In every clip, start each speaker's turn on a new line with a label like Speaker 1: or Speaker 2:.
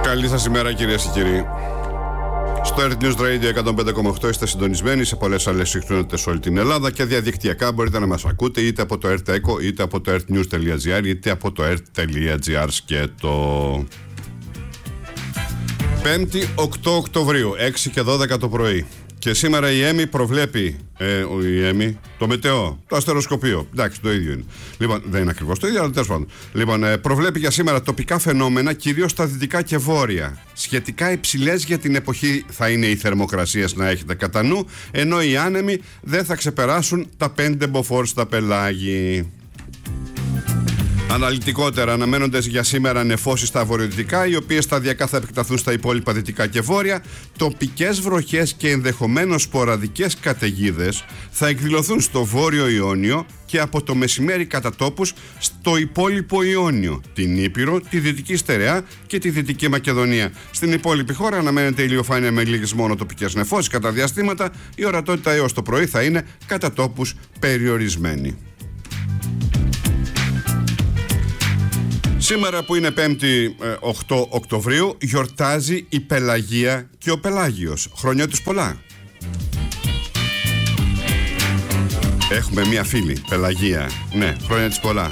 Speaker 1: Καλή σας ημέρα, κυρίες και κύριοι. Στο Earth News Radio 105,8 είστε συντονισμένοι σε πολλές άλλες συχνότητες σε όλη την Ελλάδα και διαδικτυακά μπορείτε να μας ακούτε είτε από το Earth Echo, είτε από το earthnews.gr, είτε από το earth.gr σκέτο. 5η 8 Οκτωβρίου, 6 και 12 το πρωί. Και σήμερα η ΕΜΗ προβλέπει, το μετεό, το αστεροσκοπείο. Εντάξει, το ίδιο είναι. Λοιπόν, δεν είναι ακριβώς το ίδιο, αλλά τέλος πάντων. Λοιπόν, προβλέπει για σήμερα τοπικά φαινόμενα, κυρίως στα δυτικά και βόρεια. Σχετικά υψηλές για την εποχή θα είναι οι θερμοκρασίες, να έχετε κατά νου, ενώ οι άνεμοι δεν θα ξεπεράσουν τα 5 μποφόρ στα πελάγι. Αναλυτικότερα, αναμένονται για σήμερα νεφώσεις στα βορειοδυτικά, οι οποίες σταδιακά θα επεκταθούν στα υπόλοιπα δυτικά και βόρεια. Τοπικές βροχές και ενδεχομένως σποραδικές καταιγίδες θα εκδηλωθούν στο βόρειο Ιόνιο και από το μεσημέρι κατά τόπους στο υπόλοιπο Ιόνιο, την Ήπειρο, τη Δυτική Στερεά και τη Δυτική Μακεδονία. Στην υπόλοιπη χώρα αναμένεται ηλιοφάνεια με λίγες μόνο τοπικές νεφώσεις κατά διαστήματα. Η ορατότητα έως το πρωί θα είναι κατά τόπους περιορισμένη. Σήμερα που είναι 5η 8 Οκτωβρίου γιορτάζει η Πελαγία και ο Πελάγιος. Χρόνια τους πολλά. Έχουμε μία φίλη, Πελαγία. Ναι, χρόνια της πολλά.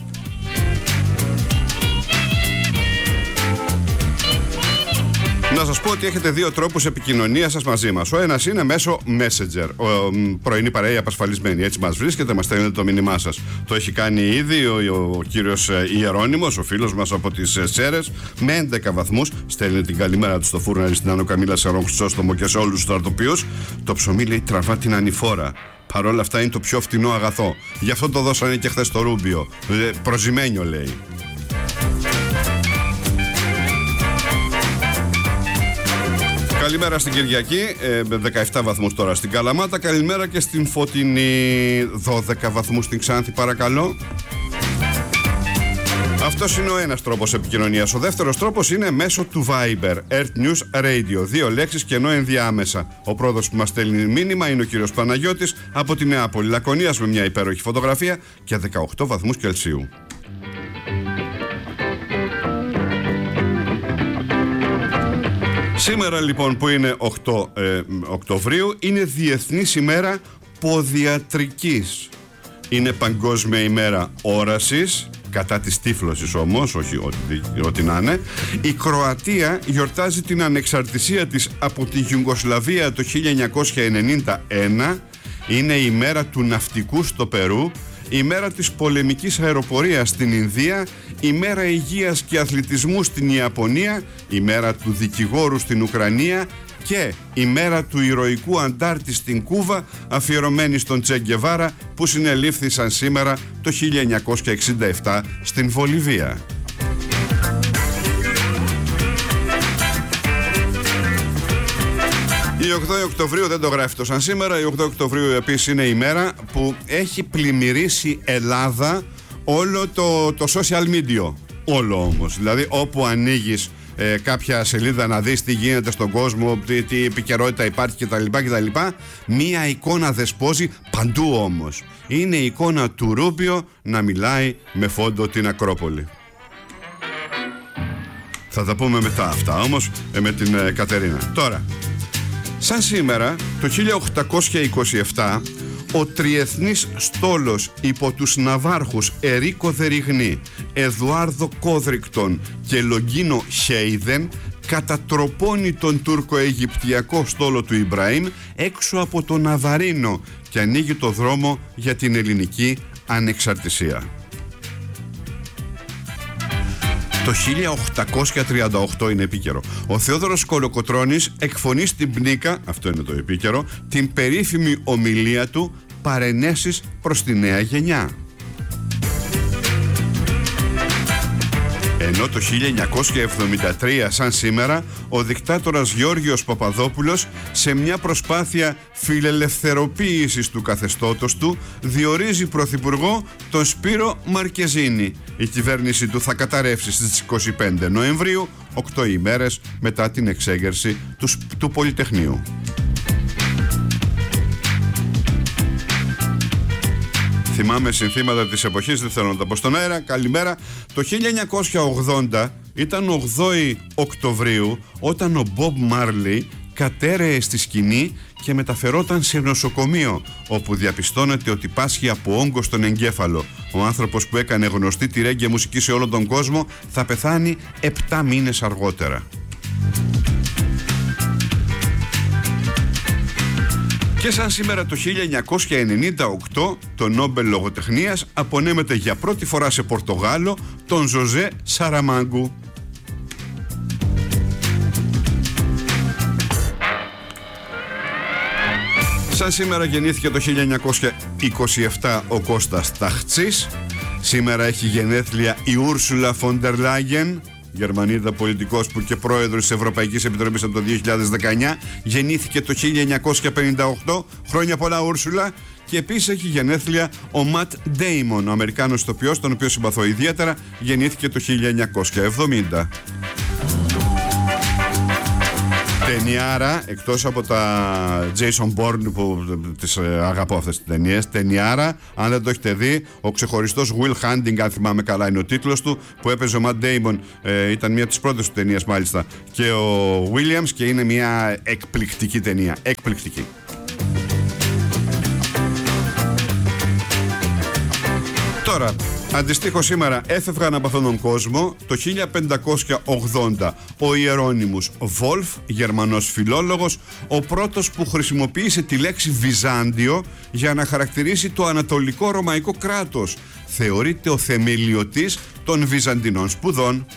Speaker 1: Να σας πω ότι έχετε δύο τρόπους επικοινωνίας σας μαζί μας. Ο ένας είναι μέσω Messenger. Πρωινή παρέα απασφαλισμένη. Έτσι μας βρίσκεται, μας στέλνετε το μήνυμά σας. Το έχει κάνει ήδη ο κύριος Ιερώνυμος, ο φίλος μας από τις Σέρρες, με 11 βαθμούς. Στέλνει την καλημέρα του στο Φούρναρη, στην Άνω Καμίλα, σε Ρον Χρυσόστομο και σε όλους τους στρατοποιούς. Το ψωμί, λέει, τραβά την ανηφόρα. Παρ' όλα αυτά είναι το πιο φτηνό αγαθό. Γι' αυτό το δώσανε και χθες στο Ρούμπιο. Προζημένιο, λέει. Καλημέρα στην Κυριακή, 17 βαθμούς τώρα στην Καλαμάτα. Καλημέρα και στην Φωτεινή, 12 βαθμούς στην Ξάνθη, παρακαλώ. Αυτός είναι ο ένας τρόπος επικοινωνίας. Ο δεύτερος τρόπος είναι μέσω του Viber, Earth News Radio. 2 λέξεις και ενώ ενδιάμεσα. Ο πρόεδρος που μας στέλνει μήνυμα είναι ο κύριος Παναγιώτης από τη Νεάπολη Λακωνίας με μια υπέροχη φωτογραφία και 18 βαθμούς Κελσίου. Σήμερα λοιπόν που είναι 8 Οκτωβρίου είναι Διεθνής ημέρα ποδιατρικής. Είναι Παγκόσμια ημέρα όρασης, κατά της τύφλωσης όμως, όχι ό,τι να είναι. Η Κροατία γιορτάζει την ανεξαρτησία της από τη Ιουγκοσλαβία το 1991. Είναι η μέρα του ναυτικού στο Περού, η μέρα της πολεμικής αεροπορίας στην Ινδία, η μέρα υγείας και αθλητισμού στην Ιαπωνία, η μέρα του δικηγόρου στην Ουκρανία και η μέρα του ηρωικού αντάρτη στην Κούβα, αφιερωμένη στον Τσε Γκεβάρα, που συνελήφθησαν σήμερα το 1967 στην Βολιβία. Η 8 Οκτωβρίου δεν το γράφει το σαν σήμερα. Η 8 Οκτωβρίου επίσης είναι η μέρα που έχει πλημμυρίσει Ελλάδα όλο το social media. Όλο όμως. Δηλαδή όπου ανοίγεις κάποια σελίδα να δεις τι γίνεται στον κόσμο, τι επικαιρότητα υπάρχει κτλ. Μία εικόνα δεσπόζει παντού όμως. Είναι η εικόνα του Ρούμπιο να μιλάει με φόντο την Ακρόπολη. Θα τα πούμε μετά αυτά όμως με την Κατερίνα. Τώρα, σαν σήμερα, το 1827, ο τριεθνής στόλος υπό τους ναυάρχους Ερίκο Δεριγνή, Εδουάρδο Κόδρικτον και Λογκίνο Χέιδεν κατατροπώνει τον τουρκο-αιγυπτιακό στόλο του Ιμπραήμ έξω από το Ναβαρίνο και ανοίγει το δρόμο για την ελληνική ανεξαρτησία. Το 1838 είναι επίκαιρο. Ο Θεόδωρος Κολοκοτρώνης εκφωνεί στην Πνίκα, αυτό είναι το επίκαιρο, την περίφημη ομιλία του «Παρενέσεις προς τη νέα γενιά». Ενώ το 1973, σαν σήμερα, ο δικτάτορας Γιώργιος Παπαδόπουλος, σε μια προσπάθεια φιλελευθεροποίησης του καθεστώτος του, διορίζει πρωθυπουργό τον Σπύρο Μαρκεζίνη. Η κυβέρνηση του θα καταρρεύσει στις 25 Νοεμβρίου, 8 ημέρες μετά την εξέγερση του Πολυτεχνείου. Θυμάμαι συνθήματα της εποχής, δεν θέλω να τα πω στον αέρα. Καλημέρα. Το 1980 ήταν 8η Οκτωβρίου όταν ο Μπομπ Μάρλι κατέρεε στη σκηνή και μεταφερόταν σε νοσοκομείο, όπου διαπιστώνεται ότι πάσχει από όγκο στον εγκέφαλο. Ο άνθρωπος που έκανε γνωστή τη ρέγγε μουσική σε όλο τον κόσμο θα πεθάνει 7 μήνες αργότερα. Και σαν σήμερα το 1998 το Νόμπελ Λογοτεχνίας απονέμεται για πρώτη φορά σε Πορτογάλο τον Ζωζέ Σαραμάγκου. Σαν σήμερα γεννήθηκε το 1927 ο Κώστας Ταχτσής. Σήμερα έχει γενέθλια η Ούρσουλα Φοντερ Λάγεν, Γερμανίδα πολιτικός που και πρόεδρος της Ευρωπαϊκής Επιτροπής από το 2019. Γεννήθηκε το 1958. Χρόνια πολλά, Ούρσουλα. Και επίσης έχει γενέθλια ο Ματ Ντέιμον, ο Αμερικάνος ηθοποιός, τον οποίο συμπαθώ ιδιαίτερα. Γεννήθηκε το 1970. Ταινιάρα, εκτός από τα Jason Bourne που τις αγαπώ αυτές τις ταινίες, ταινιάρα, αν δεν το έχετε δει, ο ξεχωριστός Will Hunting, αν θυμάμαι καλά είναι ο τίτλος του, που έπαιζε ο Matt Damon, ήταν μία από τις πρώτες του ταινίες μάλιστα, και ο Williams, και είναι μία εκπληκτική ταινία, εκπληκτική. Τώρα, αντιστοίχως σήμερα έφευγαν από αυτόν τον κόσμο το 1580 ο Ιερώνυμος Βόλφ, Γερμανός φιλόλογος, ο πρώτος που χρησιμοποίησε τη λέξη Βυζάντιο για να χαρακτηρίσει το ανατολικό ρωμαϊκό κράτος. Θεωρείται ο θεμελιωτής των βυζαντινών σπουδών.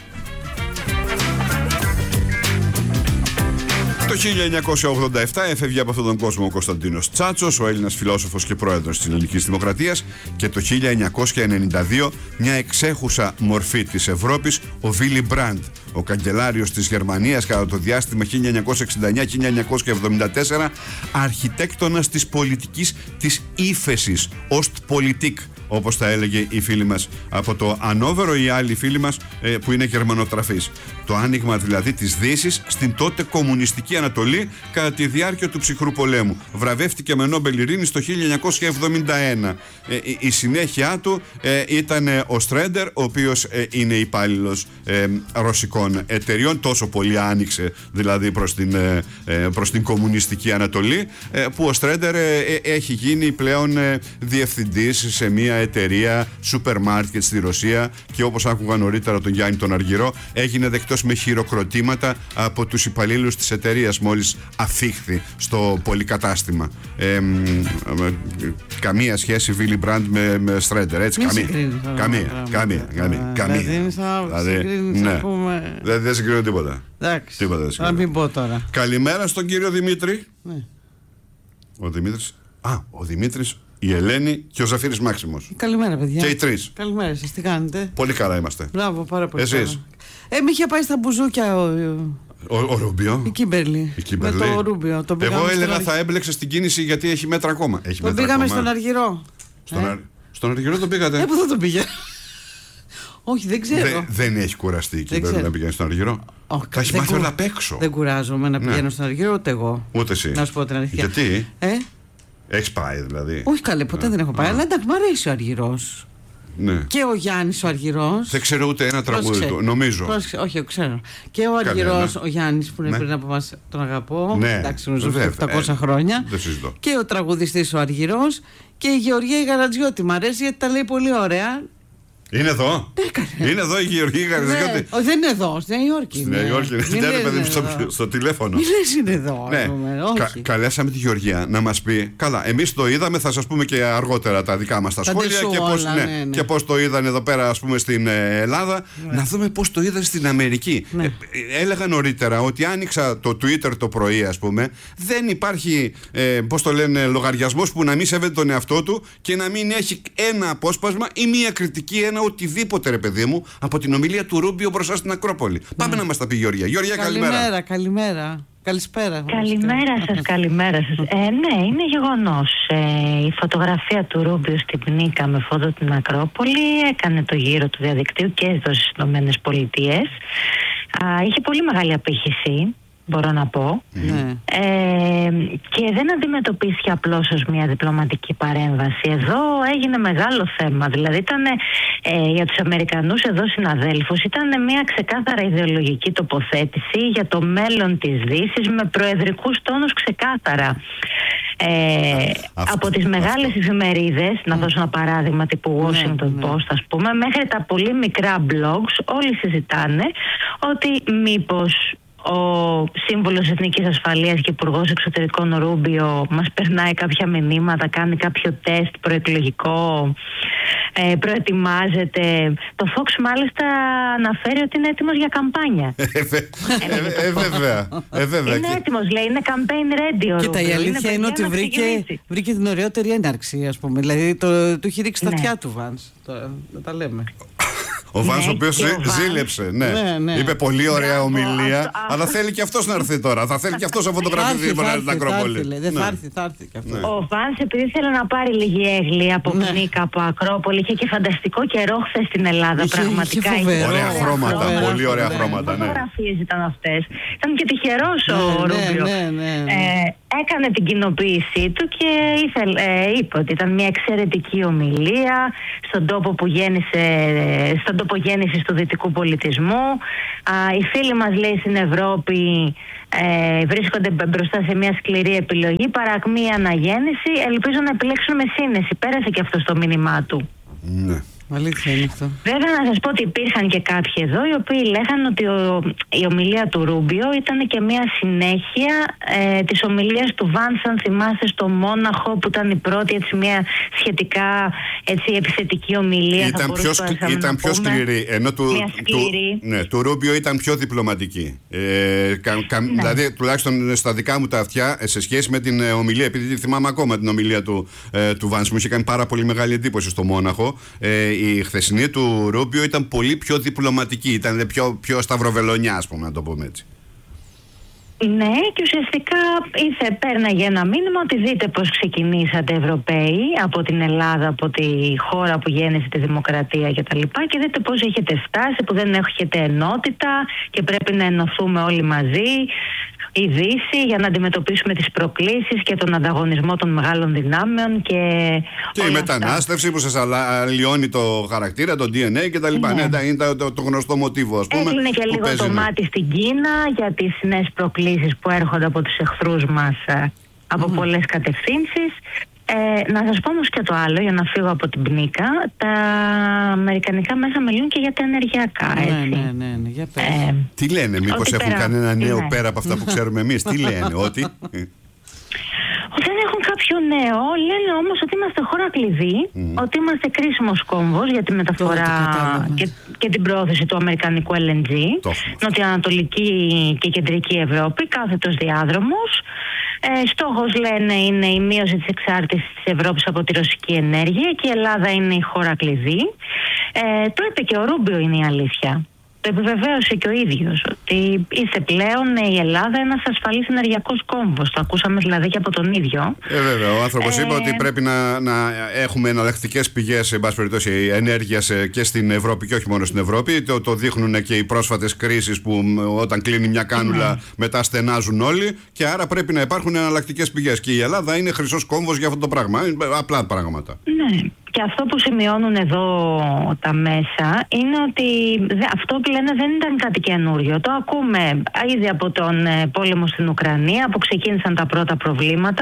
Speaker 1: Το 1987 έφευγε από αυτόν τον κόσμο ο Κωνσταντίνος Τσάτσος, ο Έλληνας φιλόσοφος και πρόεδρος της Ελληνικής Δημοκρατίας, και το 1992 μια εξέχουσα μορφή της Ευρώπης, ο Βίλι Μπραντ, ο καγκελάριος της Γερμανίας κατά το διάστημα 1969-1974, αρχιτέκτονας της πολιτικής της ύφεσης, Ostpolitik, όπως τα έλεγε η φίλη μας από το Ανόβερο, η άλλη φίλη μας που είναι γερμανοτραφής. Το άνοιγμα δηλαδή της Δύσης στην τότε κομμουνιστική Ανατολή κατά τη διάρκεια του ψυχρού πολέμου. Βραβεύτηκε με Νόμπελ Ειρήνης το 1971. Η συνέχεια του ήταν ο Στρέντερ, ο οποίος είναι υπάλληλος ρωσικών εταιριών. Τόσο πολύ άνοιξε δηλαδή προς την κομμουνιστική Ανατολή, που ο Στρέντερ έχει γίνει πλέον διευθυντής σε μια εταιρεία σούπερ μάρκετ στη Ρωσία, και όπως άκουγα νωρίτερα τον Γιάννη τον Αργυρό, έγινε δεκτός με χειροκροτήματα από τους υπαλλήλους της εταιρείας μόλις αφήχθη στο πολυκατάστημα. Καμία σχέση Βίλι Μπραντ με Στρέντερ, έτσι, καμία. Δεν συγκρίνω τίποτα.
Speaker 2: Εντάξει, να μην πω τώρα.
Speaker 1: Καλημέρα στον κύριο Δημήτρη.
Speaker 2: Ναι.
Speaker 1: Ο Δημήτρης, η Ελένη και ο Ζαφύρης Μάξιμος.
Speaker 2: Καλημέρα, παιδιά.
Speaker 1: Και οι τρεις.
Speaker 2: Καλημέρα σας, τι κάνετε?
Speaker 1: Πολύ καλά είμαστε.
Speaker 2: Μπράβο, πάρα πολύ.
Speaker 1: Εσείς?
Speaker 2: Με είχε πάει στα μπουζούκια
Speaker 1: ο Ρούμπιο.
Speaker 2: η Κίμπερλι. Με το Ρούμπιο.
Speaker 1: Εγώ έλεγα θα έμπλεξε στην κίνηση γιατί έχει μέτρα ακόμα.
Speaker 2: Τον πήγαμε στον Αργυρό.
Speaker 1: Στον Αργυρό τον πήγατε?
Speaker 2: Πού θα τον πήγε? Όχι, δεν ξέρω.
Speaker 1: Δεν έχει κουραστεί η Κίμπερλι να πηγαίνει στον Αργυρό? Τα έχει μάθει όλα απ' έξω.
Speaker 2: Δεν κουράζομαι να πηγαίνω στον Αργυρό, ούτε εγώ.
Speaker 1: Ούτε εσύ.
Speaker 2: Να σου πω την αλήθεια.
Speaker 1: Γιατί? Έχεις πάει δηλαδή?
Speaker 2: Όχι, καλέ, ποτέ δεν έχω πάει. Αλλά εντάξει, μου αρέσει ο Αργυρός.
Speaker 1: Ναι.
Speaker 2: Και ο Γιάννης ο Αργυρός.
Speaker 1: Δεν ξέρω ούτε ένα τραγούδι του, νομίζω.
Speaker 2: Όχι, ξέρω. Και ο Αργυρός, ο Γιάννης που είναι πριν από εμάς, τον αγαπώ.
Speaker 1: Ναι.
Speaker 2: Εντάξει, ζούμε 700 χρόνια.
Speaker 1: Δεν συζητώ.
Speaker 2: Και ο τραγουδιστής ο Αργυρός. Και η Γεωργία η Γαρατζιώτη. Μ' αρέσει γιατί τα λέει πολύ ωραία.
Speaker 1: Είναι εδώ? Είναι εδώ η Γεωργία Γαρατζιώτη?
Speaker 2: Όχι, δεν είναι εδώ, στη Νέα Υόρκη.
Speaker 1: Στη Νέα Υόρκη, στο τηλέφωνο.
Speaker 2: Μη λες είναι εδώ.
Speaker 1: Καλέσαμε τη Γεωργία να μας πει. Καλά, εμείς το είδαμε, θα σας πούμε και αργότερα τα δικά μας τα σχόλια και πώς το είδαν εδώ πέρα, ας πούμε, στην Ελλάδα. Να δούμε πώς το είδαν στην Αμερική. Έλεγα νωρίτερα ότι άνοιξα το Twitter το πρωί, ας πούμε, δεν υπάρχει, πώς το λένε, λογαριασμός που να μην σέβεται τον εαυτό του και να μην έχει ένα απόσπασμα ή μία κριτική, ένα οτιδήποτε, ρε παιδί μου, από την ομιλία του Ρούμπιο μπροστά στην Ακρόπολη. Πάμε να μας τα πει η Γεωργία. Γεωργία, καλημέρα.
Speaker 2: Καλημέρα. Καλησπέρα.
Speaker 3: Καλημέρα σας. Ναι, είναι γεγονός. Η φωτογραφία του Ρούμπιο στην Πνίκα με φώτο την Ακρόπολη έκανε το γύρο του διαδικτύου και εδώ στις Ηνωμένες Πολιτείες. Είχε πολύ μεγάλη απήχηση. μπορώ να πω. Και δεν αντιμετωπίστηκε απλώς ως μια διπλωματική παρέμβαση. Εδώ έγινε μεγάλο θέμα. Δηλαδή ήταν για τους Αμερικανούς εδώ συναδέλφους, ήταν μια ξεκάθαρα ιδεολογική τοποθέτηση για το μέλλον της Δύσης με προεδρικούς τόνους ξεκάθαρα. Από τις μεγάλες εφημερίδες, να δώσω ένα παράδειγμα τύπου Washington Post ας πούμε, μέχρι τα πολύ μικρά blogs, όλοι συζητάνε ότι μήπως ο σύμβουλος Εθνικής Ασφαλείας και υπουργός Εξωτερικών Ρούμπιο μας περνάει κάποια μηνύματα, κάνει κάποιο τεστ προεκλογικό, προετοιμάζεται. Το Fox μάλιστα αναφέρει ότι είναι έτοιμος για καμπάνια.
Speaker 1: Βέβαια.
Speaker 3: Είναι έτοιμος, λέει, είναι campaign ready ο
Speaker 2: Κοίτα, η αλήθεια είναι ότι βρήκε την ωραιότερη έναρξη, ας πούμε. Δηλαδή του έχει ρίξει τα αυτιά του Βανς. Να τα λέμε.
Speaker 1: Ο Βανς, ο οποίος ζήλεψε. Ναι. Είπε πολύ ωραία ομιλία, αλλά θέλει και αυτός να έρθει τώρα. Θα θέλει και αυτός να φωτογραφηθεί στην Ακρόπολη.
Speaker 2: Δεν θα έρθει και αυτό.
Speaker 3: Ο Βανς, επειδή θέλει να πάρει λίγη έγκλη από Πνίκα, από Ακρόπολη, είχε και φανταστικό καιρό χθες στην Ελλάδα. Πραγματικά.
Speaker 1: Ωραία χρώματα, πολύ ωραία χρώματα.
Speaker 3: Φωτογραφίες ήταν αυτές. Ήταν και τυχερός ο Ρούμπιο. Έκανε την κοινοποίησή του και είπε ότι ήταν μια εξαιρετική ομιλία στον τόπο γέννησης του δυτικού πολιτισμού. Οι φίλοι μας, λέει, στην Ευρώπη βρίσκονται μπροστά σε μια σκληρή επιλογή, παρακμή αναγέννηση. Ελπίζω να επιλέξουν με σύνεση. Πέρασε και αυτό στο μήνυμά του.
Speaker 1: Ναι.
Speaker 2: Αλήθεια είναι αυτό.
Speaker 3: Βέβαια, να σας πω ότι υπήρχαν και κάποιοι εδώ οι οποίοι λέγανε ότι η ομιλία του Ρούμπιο ήταν και μια συνέχεια της ομιλίας του Βανς, αν θυμάστε, στο Μόναχο, που ήταν η πρώτη, έτσι, μια σχετικά, έτσι, επιθετική ομιλία.
Speaker 1: Ήταν πιο σκληρή, ενώ του Ρούμπιο ήταν πιο διπλωματική. Δηλαδή, τουλάχιστον στα δικά μου τα αυτιά, σε σχέση με την ομιλία, επειδή θυμάμαι ακόμα την ομιλία του Βανς, μου είχε κάνει πάρα πολύ μεγάλη εντύπωση στο Μόναχο. Η χθεσινή του Ρούμπιο ήταν πολύ πιο διπλωματική, ήταν πιο σταυροβελονιά, ας πούμε, να το πούμε έτσι.
Speaker 3: Ναι, και ουσιαστικά πέρναγε ένα μήνυμα ότι δείτε πώς ξεκινήσατε Ευρωπαίοι από την Ελλάδα, από τη χώρα που γέννησε τη δημοκρατία κτλ. Και δείτε πώς έχετε φτάσει, που δεν έχετε ενότητα και πρέπει να ενωθούμε όλοι μαζί, η Δύση, για να αντιμετωπίσουμε τις προκλήσεις και τον ανταγωνισμό των μεγάλων δυνάμεων και
Speaker 1: η μετανάστευση που σας αλλοιώνει το χαρακτήρα, το DNA κτλ. Ναι, είναι το γνωστό μοτίβο, ας πούμε.
Speaker 3: Έκλεινε και λίγο το μάτι στην Κίνα για τις νέες προκλήσεις που έρχονται από τους εχθρούς μας από πολλές κατευθύνσεις. Να σας πω όμως και το άλλο, για να φύγω από την Πνίκα. Τα αμερικανικά μέσα μιλούν και για τα ενεργειακά, έτσι.
Speaker 2: Ναι, για πες.
Speaker 1: Τι λένε, μήπως έχουν κανένα νέο πέρα από αυτά που ξέρουμε εμείς? Τι λένε, ότι
Speaker 3: δεν έχουν κάποιο νέο. Λένε όμως ότι είμαστε χώρα κλειδί, ότι είμαστε κρίσιμος κόμβος για τη μεταφορά και την προώθηση του αμερικανικού LNG, νοτιοανατολική και κεντρική Ευρώπη, κάθετος διάδρομος. Στόχος, λένε, είναι η μείωση της εξάρτησης της Ευρώπης από τη ρωσική ενέργεια και η Ελλάδα είναι η χώρα κλειδί. Το είπε και ο Ρούμπιο, είναι η αλήθεια. Το επιβεβαίωσε και ο ίδιος, ότι είσαι πλέον η Ελλάδα ένας ασφαλής ενεργειακός κόμβος. Το ακούσαμε δηλαδή και από τον ίδιο.
Speaker 1: Βέβαια, ο άνθρωπος είπε ότι πρέπει να έχουμε εναλλακτικές πηγές, εν πάση περιπτώσει, ενέργειας και στην Ευρώπη και όχι μόνο στην Ευρώπη. Το δείχνουν και οι πρόσφατες κρίσεις που όταν κλείνει μια κάνουλα μετά στενάζουν όλοι, και άρα πρέπει να υπάρχουν εναλλακτικές πηγές. Και η Ελλάδα είναι χρυσός κόμβος για αυτό το πράγμα. Είναι απλά πράγματα.
Speaker 3: Ναι. Και αυτό που σημειώνουν εδώ τα μέσα είναι ότι αυτό που λένε δεν ήταν κάτι καινούριο. Το ακούμε ήδη από τον πόλεμο στην Ουκρανία, που ξεκίνησαν τα πρώτα προβλήματα,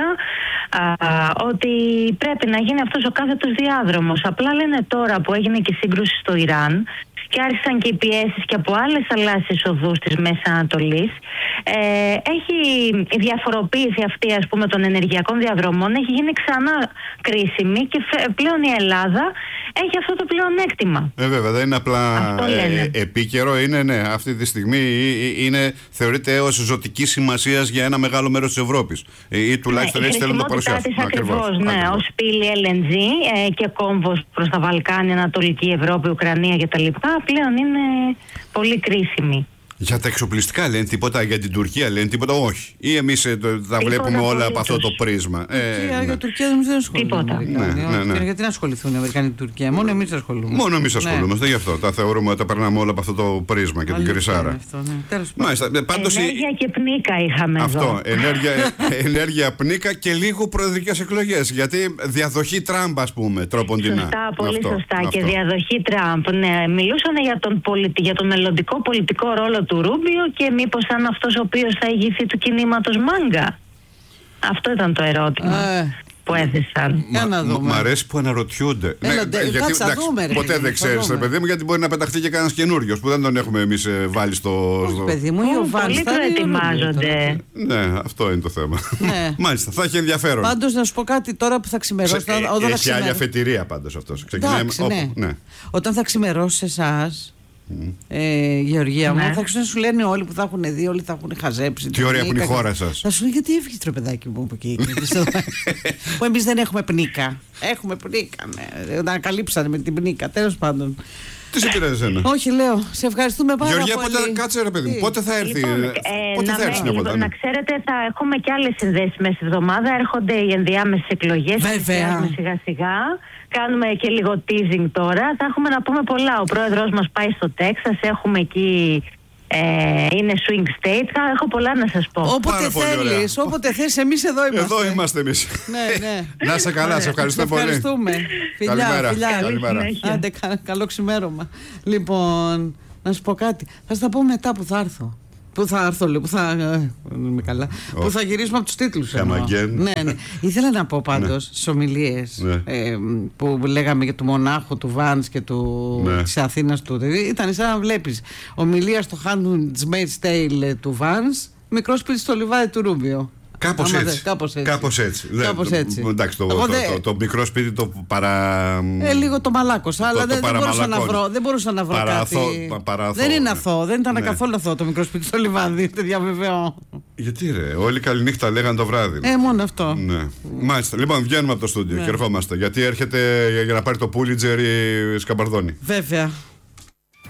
Speaker 3: ότι πρέπει να γίνει αυτός ο κάθετος διάδρομος. Απλά λένε τώρα που έγινε και η σύγκρουση στο Ιράν και άρχισαν και οι πιέσεις και από άλλες θαλάσσιες οδούς της Μέσης Ανατολής, έχει η διαφοροποίηση αυτή, ας πούμε, των ενεργειακών διαδρομών έχει γίνει ξανά κρίσιμη και πλέον η Ελλάδα έχει αυτό το πλεονέκτημα.
Speaker 1: Βέβαια, δεν είναι απλά επίκαιρο, είναι αυτή τη στιγμή θεωρείται ως ζωτική σημασία για ένα μεγάλο μέρος της Ευρώπης. Ή τουλάχιστον έτσι θέλουν να το παρουσιάσουν.
Speaker 3: Ακριβώς, ως πύλη LNG και κόμβος προς τα Βαλκάνια, Ανατολική Ευρώπη, Ουκρανία κτλ. Πλέον είναι πολύ κρίσιμη.
Speaker 1: Για τα εξοπλιστικά λένε τίποτα, για την Τουρκία λένε τίποτα, όχι. Ή εμείς τα βλέπουμε όλα από αυτό το πρίσμα.
Speaker 2: Για την Τουρκία δεν ασχολούνται.
Speaker 1: Ναι.
Speaker 2: Γιατί να ασχοληθούν οι Αμερικανοί την Τουρκία, μόνο εμείς ασχολούμαστε.
Speaker 1: Μόνο εμείς ασχολούμαστε, γι' αυτό. Τα θεωρούμε ότι τα περνάμε όλα από αυτό το πρίσμα και την κρυσάρα.
Speaker 3: Ενέργεια και πνίκα είχαμε
Speaker 1: αυτό,
Speaker 3: εδώ.
Speaker 1: ενέργεια, πνίκα και λίγο προεδρικές εκλογές. Γιατί διαδοχή Τραμπ, ας πούμε, τρόποντινά.
Speaker 3: Σωστά, πολύ σωστά. Και διαδοχή Τραμπ. Ναι, μιλούσαν για τον μελλοντικό πολιτικό ρόλο του Ρούμπιο και μήπως αν αυτός ο οποίος θα ηγηθεί του κινήματος Μάγκα. Αυτό ήταν το ερώτημα που έθεσαν.
Speaker 1: Μ' αρέσει που αναρωτιούνται. Ποτέ δεν ξέρεις, ρε παιδί μου, γιατί μπορεί να πεταχτεί και κανένας καινούριος που δεν τον έχουμε εμείς βάλει στο.
Speaker 2: Παιδί μου,
Speaker 3: πολλοί προετοιμάζονται.
Speaker 1: Ναι, αυτό είναι το θέμα. Μάλιστα, θα έχει ενδιαφέρον.
Speaker 2: Πάντως να σου πω κάτι τώρα που θα ξημερώσει.
Speaker 1: Έχει άλλη αφετηρία πάντως αυτός.
Speaker 2: Όταν θα ξημερώσει εσάς. Γεωργία μου, θα ξέρουν να σου λένε όλοι που θα έχουν δει, όλοι θα έχουν χαζέψει.
Speaker 1: Τι ωραία που είναι η χώρα σας.
Speaker 2: Θα σου λένε γιατί έφυγε το παιδάκι μου από εκεί. Που εμείς δεν έχουμε πνίκα. Έχουμε πνίκα, ναι. Ανακαλύψανε με την πνίκα, τέλος πάντων.
Speaker 1: Τι σε πειράζει εσένα?
Speaker 2: Όχι, λέω, σε ευχαριστούμε πάρα πολύ.
Speaker 1: Γεωργία, πότε κάτσε ρε παιδί μου, πότε θα έρθει? Πότε θα έρθει
Speaker 3: να ξέρετε, θα έχουμε και άλλες συνδέσεις μέσα στη εβδομάδα. Έρχονται οι ενδιάμεσες εκλογές.
Speaker 2: Βέβαια.
Speaker 3: Σιγά σιγά. Κάνουμε και λίγο teasing τώρα. Θα έχουμε να πούμε πολλά. Ο πρόεδρος μας πάει στο Τέξας. Έχουμε εκεί. Είναι swing state. Έχω πολλά να σας πω.
Speaker 2: Όποτε θες, εμείς εδώ είμαστε.
Speaker 1: Εδώ είμαστε εμείς.
Speaker 2: Ναι.
Speaker 1: Να είσαι καλά, σε ευχαριστώ πολύ.
Speaker 2: Ευχαριστούμε.
Speaker 1: Καλημέρα.
Speaker 2: Άντε, καλό ξημέρωμα. Λοιπόν, να σου πω κάτι. Θα σας τα πω μετά που θα έρθω. Πού θα έρθω, λέω, που θα γυρίσουμε από τους τίτλους. Ναι. Ήθελα να πω πάντως στις ομιλίες που λέγαμε για του Μονάχου, του Βάνς και της Αθήνας του. Ήταν σαν να βλέπεις ομιλία στο Handmaid's Tale του Βάνς, μικρό σπίτι στο λιβάδι του Ρούμπιο.
Speaker 1: Κάπως έτσι. Εντάξει, το μικρό σπίτι το
Speaker 2: λίγο το μαλάκωσα, αλλά δεν μπορούσα να βρω κάτι. Δεν είναι αθώο, δεν ήταν καθόλου αθώο το μικρό σπίτι στο λιβάδι, το διαβεβαιώ.
Speaker 1: Γιατί ρε, όλοι καληνύχτα λέγανε το βράδυ.
Speaker 2: Μόνο αυτό.
Speaker 1: Μάλιστα, λοιπόν, βγαίνουμε από το στούντιο και ερχόμαστε. Γιατί έρχεται για να πάρει το Πούλιτζερ η Σκαμπαρδόνη.
Speaker 2: Βέβαια.